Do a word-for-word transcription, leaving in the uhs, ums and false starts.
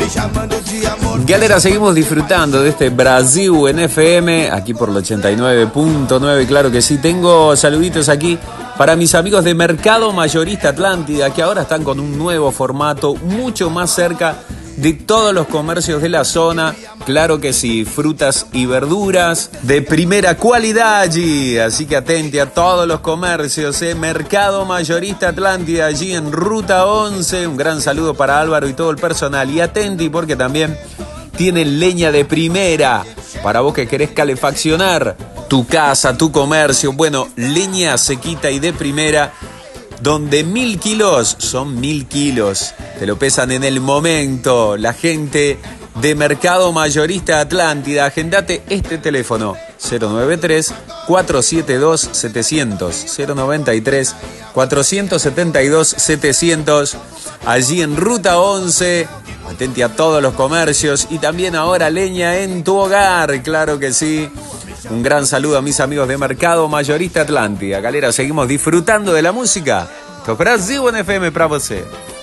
Galera, seguimos disfrutando de este Brasil en F M, aquí por el ochenta y nueve punto nueve, claro que sí. Tengo saluditos aquí para mis amigos de Mercado Mayorista Atlántida, que ahora están con un nuevo formato, mucho más cerca de todos los comercios de la zona. Claro que sí, frutas y verduras de primera cualidad allí, así que atente a todos los comercios, ¿eh? Mercado Mayorista Atlántida, allí en Ruta once. Un gran saludo para Álvaro y todo el personal, y atenti porque también tienen leña de primera para vos que querés calefaccionar tu casa, tu comercio. Bueno, leña sequita y de primera, donde mil kilos son mil kilos. Te lo pesan en el momento. La gente de Mercado Mayorista Atlántida. Agendate este teléfono: cero noventa y tres, cuatrocientos setenta y dos, setecientos. cero noventa y tres, cuatrocientos setenta y dos, setecientos. Allí en Ruta once. Atente a todos los comercios. Y también ahora leña en tu hogar. Claro que sí. Un gran saludo a mis amigos de Mercado Mayorista Atlántida. Galera, seguimos disfrutando de la música. Esto es Brasil en F M para você.